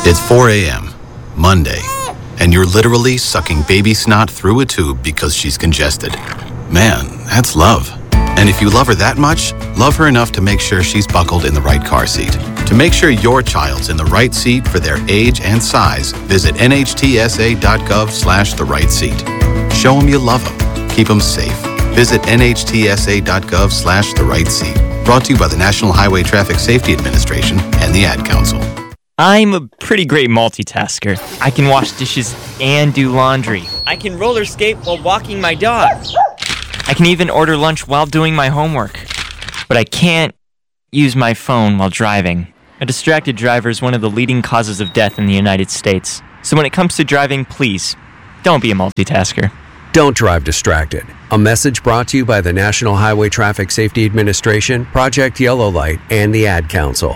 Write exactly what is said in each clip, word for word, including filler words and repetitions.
It's four a.m., Monday, and you're literally sucking baby snot through a tube because she's congested. Man, that's love. And if you love her that much, love her enough to make sure she's buckled in the right car seat. To make sure your child's in the right seat for their age and size, visit nhtsa.gov slash the right seat. Show them you love them. Keep them safe. Visit nhtsa.gov slash the right seat. Brought to you by the National Highway Traffic Safety Administration and the Ad Council. I'm a pretty great multitasker. I can wash dishes and do laundry. I can roller skate while walking my dog. I can even order lunch while doing my homework. But I can't use my phone while driving. A distracted driver is one of the leading causes of death in the United States. So when it comes to driving, please, don't be a multitasker. Don't drive distracted. A message brought to you by the National Highway Traffic Safety Administration, Project Yellow Light, and the Ad Council.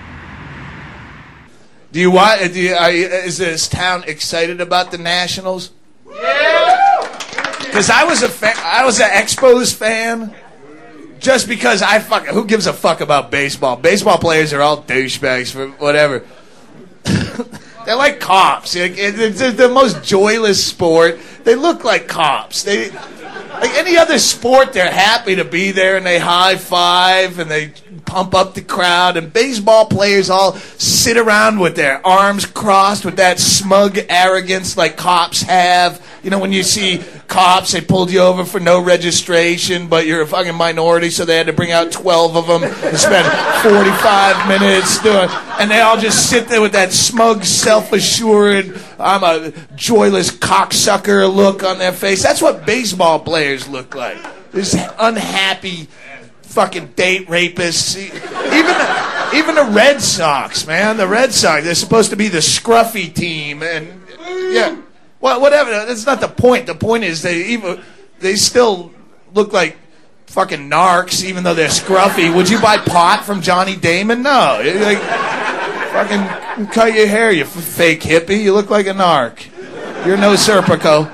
Do you want? Do you, are you, is this town excited about the Nationals? Yeah. Because I was a fan, I was an Expos fan, just because I fuck. Who gives a fuck about baseball? Baseball players are all douchebags for whatever. They're like cops. It's the most joyless sport. They look like cops. They like any other sport. They're happy to be there and they high five and they pump up the crowd. And baseball players all sit around with their arms crossed with that smug arrogance like cops have. You know, when you see cops, they pulled you over for no registration, but you're a fucking minority, so they had to bring out twelve of them and spend forty-five minutes doing, and they all just sit there with that smug, self-assured, I'm a joyless cocksucker look on their face. That's what baseball players look like. This unhappy fucking date rapists. Even, even the Red Sox, man. The Red Sox, they're supposed to be the scruffy team, and yeah. Well, whatever. That's not the point. The point is they even they still look like fucking narcs, even though they're scruffy. Would you buy pot from Johnny Damon? No. You're like, fucking cut your hair, you fake hippie. You look like a narc. You're no Serpico.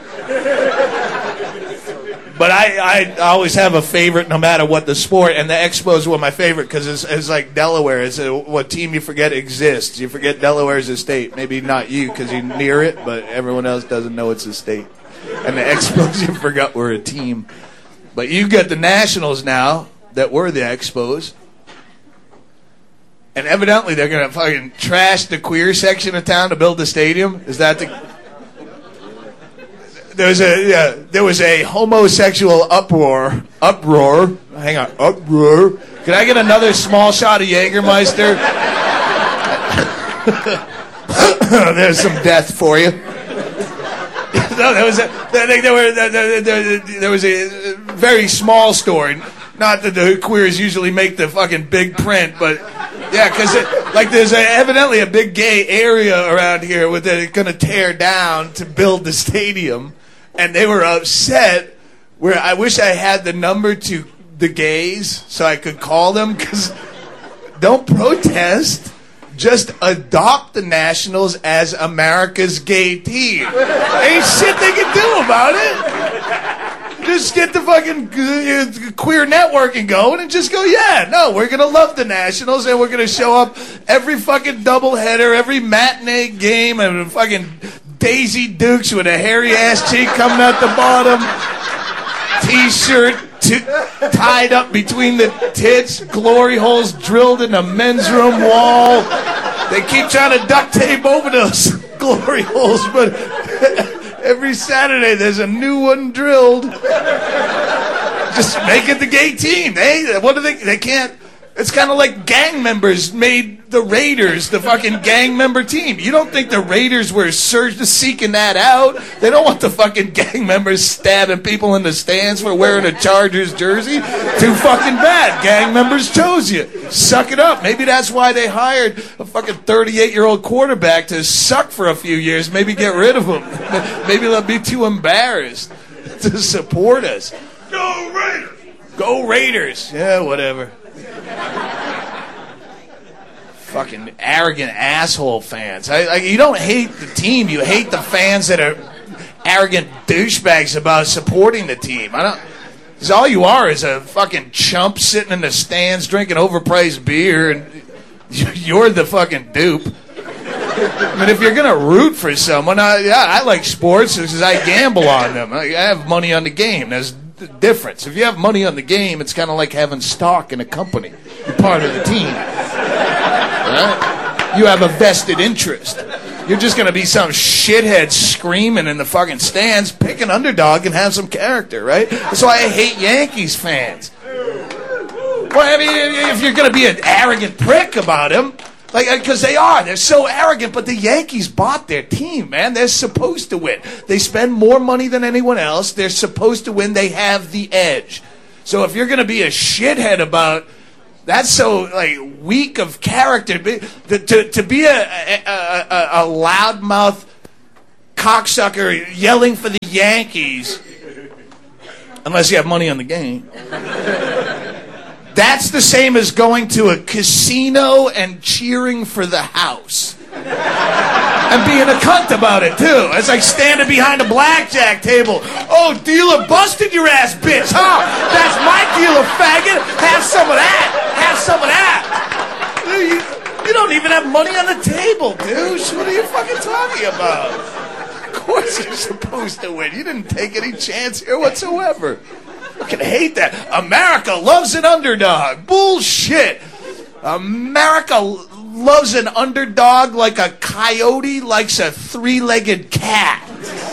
But I, I always have a favorite no matter what the sport, and the Expos were my favorite because it's, it's like Delaware. It's a, what team you forget exists. You forget Delaware's a state. Maybe not you because you're near it, but everyone else doesn't know it's a state. And the Expos you forgot were a team. But you get the Nationals now that were the Expos. And evidently they're going to fucking trash the queer section of town to build the stadium. Is that the... There was a yeah, there was a homosexual uproar. Uproar. Hang on. Uproar. Can I get another small shot of Jägermeister? There's some death for you. No, there was a there, there, were, there, there, there was a very small story. Not that the queers usually make the fucking big print, but yeah, because like there's a, evidently a big gay area around here where they're going to tear down to build the stadium. And they were upset where I wish I had the number to the gays so I could call them, because don't protest. Just adopt the Nationals as America's gay team. Ain't shit they can do about it. Just get the fucking uh, queer networking going and just go, yeah, no, we're going to love the Nationals and we're going to show up every fucking doubleheader, every matinee game, and fucking... Daisy Dukes with a hairy ass cheek coming out the bottom, t-shirt t- tied up between the tits, glory holes drilled in the men's room wall. They keep trying to duct tape over those glory holes, but every Saturday there's a new one drilled. Just make it the gay team. They what do they? They can't. It's kind of like gang members made the Raiders the fucking gang member team. You don't think the Raiders were surged seeking that out? They don't want the fucking gang members stabbing people in the stands for wearing a Chargers jersey. Too fucking bad. Gang members chose you. Suck it up. Maybe that's why they hired a fucking thirty-eight-year-old quarterback to suck for a few years. Maybe get rid of him. Maybe they'll be too embarrassed to support us. Go Raiders! Go Raiders! Yeah, whatever. Fucking arrogant asshole fans. I, I, you don't hate the team. You hate the fans that are arrogant douchebags about supporting the team. I don't. Because all you are is a fucking chump sitting in the stands drinking overpriced beer, and you're the fucking dupe. I mean, if you're going to root for someone, I, yeah, I like sports because I gamble on them. I, I have money on the game. There's the difference. If you have money on the game, it's kind of like having stock in a company. You're part of the team. Right? You have a vested interest. You're just going to be some shithead screaming in the fucking stands. Pick an underdog and have some character, right? That's why I hate Yankees fans. Well, I mean, if you're going to be an arrogant prick about them, like, because they are. They're so arrogant, but the Yankees bought their team, man. They're supposed to win. They spend more money than anyone else. They're supposed to win. They have the edge. So if you're going to be a shithead about, that's so, like, weak of character. To, to, to be a, a, a, a loudmouth cocksucker yelling for the Yankees, unless you have money on the game. That's the same as going to a casino and cheering for the house. And being a cunt about it, too. It's like standing behind a blackjack table. Oh, dealer busted your ass, bitch, huh? That's my dealer, faggot. Have some of that. Have some of that. Dude, you, you don't even have money on the table, dude. What are you fucking talking about? Of course you're supposed to win. You didn't take any chance here whatsoever. I can hate that. America loves an underdog. Bullshit. America loves an underdog like a coyote likes a three-legged cat.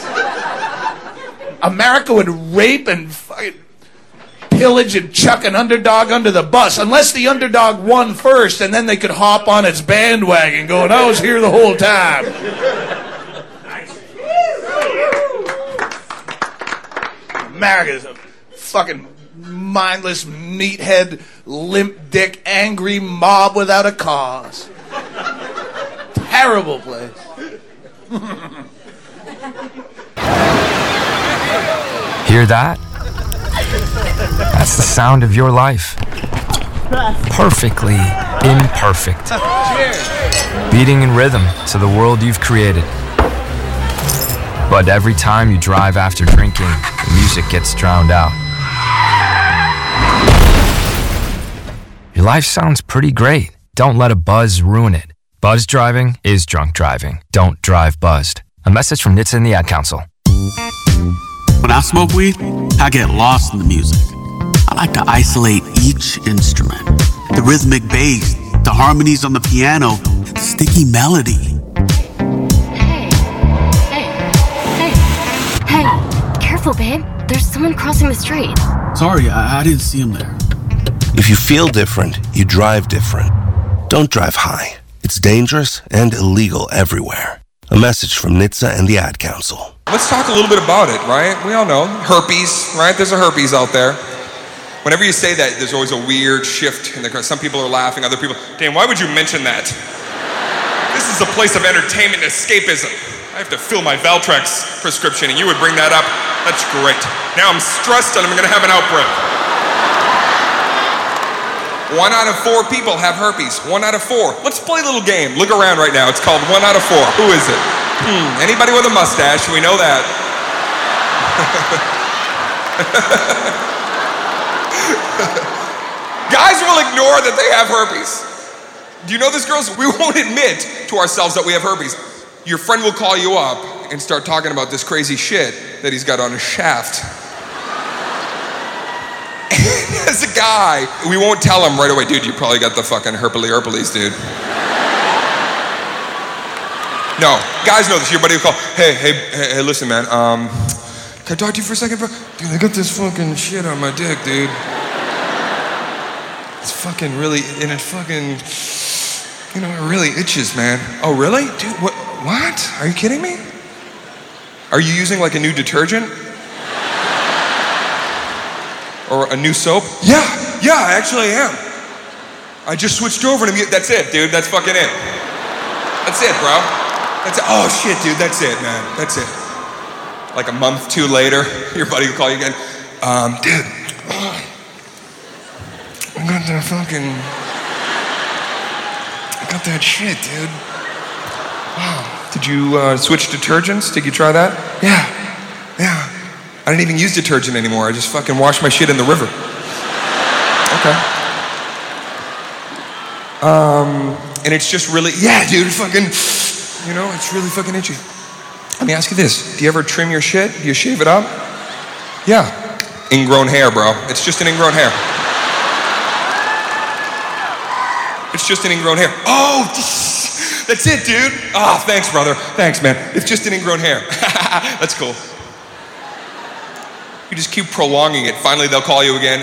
America would rape and fucking pillage and chuck an underdog under the bus, unless the underdog won first, and then they could hop on its bandwagon going, I was here the whole time. America's a fucking mindless, meathead, limp dick, angry mob without a cause. Terrible place. Hear that? That's the sound of your life. Perfectly imperfect. Beating in rhythm to the world you've created. But every time you drive after drinking, the music gets drowned out. Your life sounds pretty great. Don't let a buzz ruin it. Buzz driving is drunk driving. Don't drive buzzed. A message from N H T S A and the Ad Council. When I smoke weed, I get lost in the music. I like to isolate each instrument. The rhythmic bass, the harmonies on the piano, the sticky melody. Hey, hey, hey, hey, careful, babe. There's someone crossing the street. Sorry, I, I didn't see him there. If you feel different, you drive different. Don't drive high. It's dangerous and illegal everywhere. A message from N H T S A and the Ad Council. Let's talk a little bit about it, right? We all know herpes, right? There's a herpes out there. Whenever you say that, there's always a weird shift in the crowd. Some people are laughing, other people, damn, why would you mention that? This is a place of entertainment and escapism. I have to fill my Valtrex prescription and you would bring that up. That's great. Now I'm stressed and I'm gonna have an outbreak. One out of four people have herpes. One out of four. Let's play a little game. Look around right now. It's called one out of four. Who is it? Hmm. Anybody with a mustache? We know that. Guys will ignore that they have herpes. Do you know this, girls? We won't admit to ourselves that we have herpes. Your friend will call you up and start talking about this crazy shit that he's got on his shaft. As a guy, we won't tell him right away, dude, you probably got the fucking herpely herpes, dude. No, guys know this. Your buddy will call, hey, hey, hey, hey, listen, man, um, can I talk to you for a second, bro? Dude, I got this fucking shit on my dick, dude. It's fucking really, and it fucking, you know, it really itches, man. Oh, really? Dude, what, what? Are you kidding me? Are you using like a new detergent? Or a new soap? Yeah, yeah, I actually am. I just switched over to, that's it, dude, that's fucking it. That's it, bro. That's it. Oh shit, dude, that's it, man, that's it. Like a month, two later, your buddy will call you again. Um, dude, oh, I got that fucking, I got that shit, dude. Wow. Did you uh, switch detergents? Did you try that? Yeah, yeah. I don't even use detergent anymore. I just fucking wash my shit in the river. Okay. Um, and it's just really, yeah, dude, fucking, You know, it's really fucking itchy. Let me ask you this. Do you ever trim your shit? Do you shave it up? Yeah. Ingrown hair, bro. It's just an ingrown hair. It's just an ingrown hair. Oh, that's it, dude. Ah, oh, thanks, brother. Thanks, man. It's just an ingrown hair. That's cool. You just keep prolonging it. Finally, they'll call you again.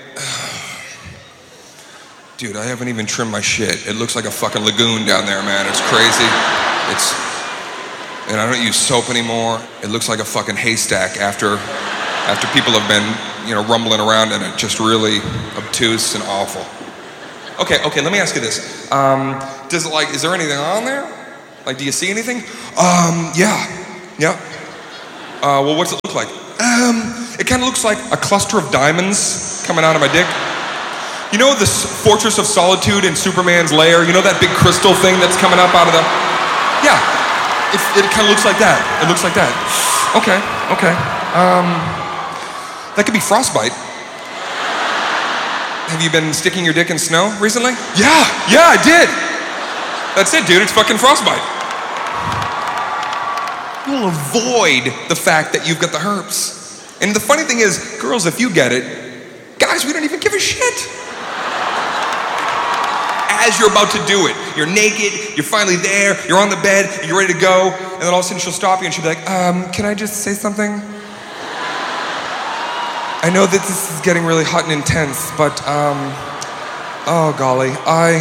Dude, I haven't even trimmed my shit. It looks like a fucking lagoon down there, man. It's crazy. It's, and I don't use soap anymore. It looks like a fucking haystack after, after people have been, you know, rumbling around in it. Just really obtuse and awful. Okay, okay, let me ask you this. Um, does it like, is there anything on there? Like, do you see anything? Um, yeah, yeah. Uh, well, what's it look like? Um, it kind of looks like a cluster of diamonds coming out of my dick. You know the Fortress of Solitude in Superman's lair? You know that big crystal thing that's coming up out of the... Yeah, it, it kind of looks like that. It looks like that. Okay, okay. Um, that could be frostbite. Have you been sticking your dick in snow recently? Yeah, yeah, I did. That's it, dude, it's fucking frostbite. You'll avoid the fact that you've got the herpes. And the funny thing is, girls, if you get it, guys, we don't even give a shit. As you're about to do it, you're naked, you're finally there, you're on the bed, you're ready to go, and then all of a sudden she'll stop you and she'll be like, um, can I just say something? I know that this is getting really hot and intense, but, um, oh golly, I,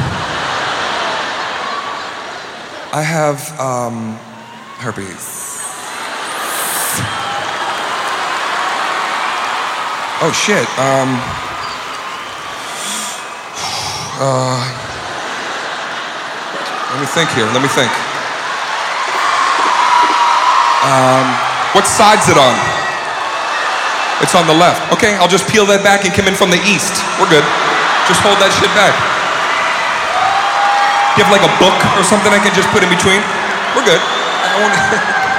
I have, um, herpes. Oh shit, um, uh, let me think here, let me think. Um, what side's it on? It's on the left. Okay, I'll just peel that back and come in from the east. We're good. Just hold that shit back. Do you have like a book or something I can just put in between? We're good. I won't